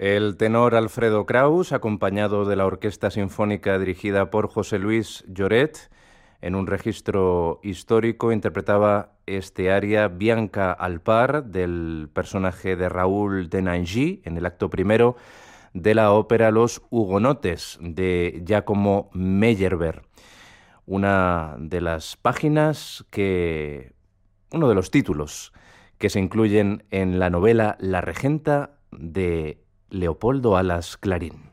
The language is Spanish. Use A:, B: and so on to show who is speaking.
A: El tenor Alfredo Kraus, acompañado de la Orquesta Sinfónica dirigida por José Luis Lloret, en un registro histórico interpretaba este aria Bianca al par del personaje de Raúl de Nangy en el acto primero de la ópera Los Hugonotes de Giacomo Meyerbeer. Una de las páginas uno de los títulos que se incluyen en la novela La Regenta de Leopoldo Alas Clarín.